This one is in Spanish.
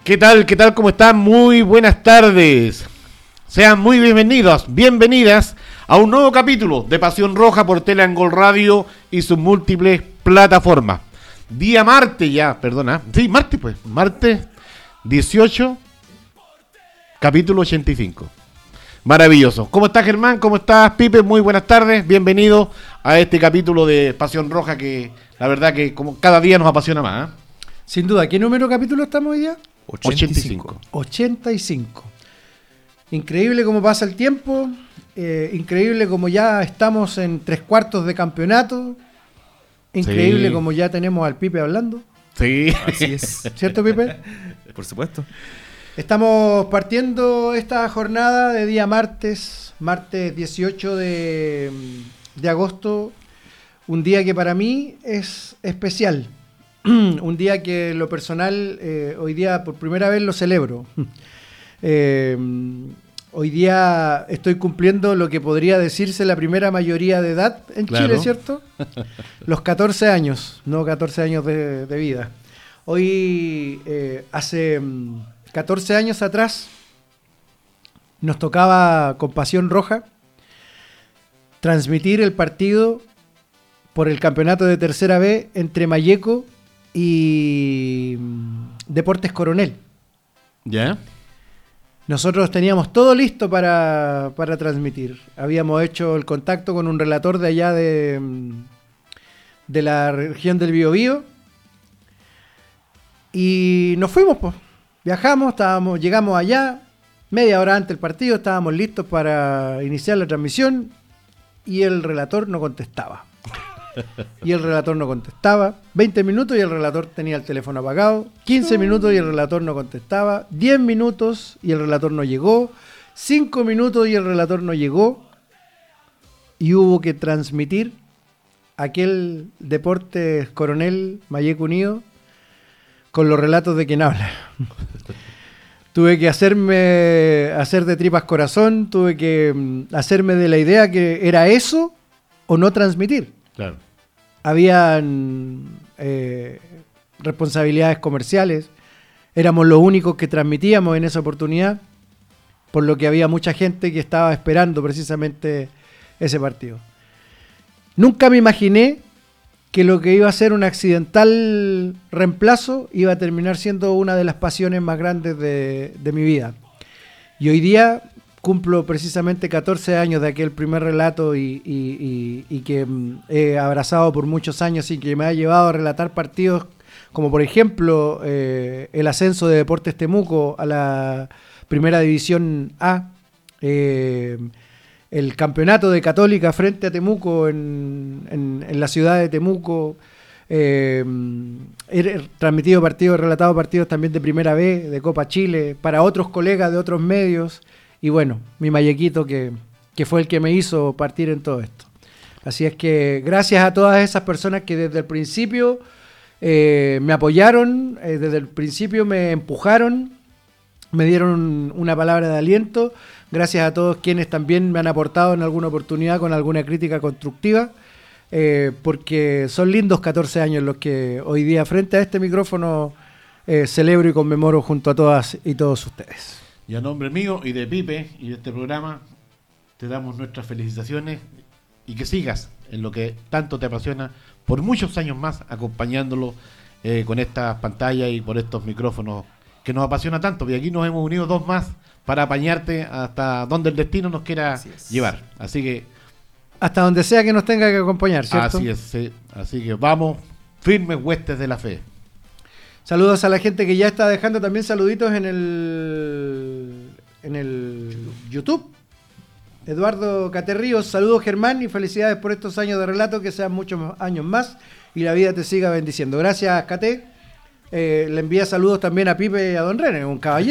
¿Qué tal? ¿Qué tal? ¿Cómo están? Muy buenas tardes. Sean muy bienvenidos, bienvenidas a un nuevo capítulo de Pasión Roja por Teleangol Radio y sus múltiples plataformas. Día martes ya, perdona. Sí, martes pues. Martes 18, capítulo 85. Maravilloso. ¿Cómo estás, Germán? ¿Cómo estás, Pipe? Muy buenas tardes. Bienvenido a este capítulo de Pasión Roja que la verdad que como cada día nos apasiona más, ¿eh? Sin duda. ¿Qué número de capítulo estamos hoy día? 85. 85. Increíble cómo pasa el tiempo, increíble como ya estamos en 3/4 de campeonato, increíble Sí. como ya tenemos al Pipe hablando. Sí. Así es. ¿Cierto, Pipe? Por supuesto. Estamos partiendo esta jornada de día martes 18 de agosto, un día que para mí es especial. Un día que en lo personal hoy día por primera vez lo celebro. Hoy día estoy cumpliendo lo que podría decirse la primera mayoría de edad en Claro. Chile, ¿cierto? Los 14 años, no 14 años de vida. Hoy, hace 14 años atrás, nos tocaba con Pasión Roja transmitir el partido por el campeonato de Tercera B entre Malleco y Deportes Coronel. ¿Ya? Nosotros teníamos todo listo para transmitir. Habíamos hecho el contacto con un relator de allá de la región del Biobío y nos fuimos, pues. Viajamos, llegamos allá, media hora antes del partido, estábamos listos para iniciar la transmisión y el relator no contestaba. 20 minutos y el relator tenía el teléfono apagado. 15 minutos y el relator no contestaba. 10 minutos y el relator no llegó. 5 minutos y el relator no llegó. Y hubo que transmitir aquel Deportes Coronel Malleco Unido con los relatos de quien habla. Tuve que hacer de tripas corazón. Tuve que hacerme de la idea que era eso o no transmitir. Claro. Habían responsabilidades comerciales, éramos los únicos que transmitíamos en esa oportunidad, por lo que había mucha gente que estaba esperando precisamente ese partido. Nunca me imaginé que lo que iba a ser un accidental reemplazo iba a terminar siendo una de las pasiones más grandes de mi vida. Y hoy día cumplo precisamente 14 años de aquel primer relato y que he abrazado por muchos años y que me ha llevado a relatar partidos como por ejemplo el ascenso de Deportes Temuco a la Primera División A, el campeonato de Católica frente a Temuco en la ciudad de Temuco, he relatado partidos también de Primera B, de Copa Chile, para otros colegas de otros medios. Y bueno, mi Mallequito que fue el que me hizo partir en todo esto. Así es que gracias a todas esas personas que desde el principio me apoyaron, desde el principio me empujaron, me dieron una palabra de aliento. Gracias a todos quienes también me han aportado en alguna oportunidad con alguna crítica constructiva, porque son lindos 14 años los que hoy día frente a este micrófono celebro y conmemoro junto a todas y todos ustedes. Y a nombre mío y de Pipe y de este programa, te damos nuestras felicitaciones y que sigas en lo que tanto te apasiona por muchos años más, acompañándolo con estas pantallas y por estos micrófonos que nos apasiona tanto. Y aquí nos hemos unido dos más para apañarte hasta donde el destino nos quiera llevar. Así que... hasta donde sea que nos tenga que acompañar, ¿cierto? Así es, sí. Así que vamos, firmes huestes de la fe. Saludos a la gente que ya está dejando también saluditos en el YouTube. Eduardo Caterríos, saludos Germán y felicidades por estos años de relato, que sean muchos años más y la vida te siga bendiciendo. Gracias, Cate. Le envía saludos también a Pipe y a Don René, un caballero.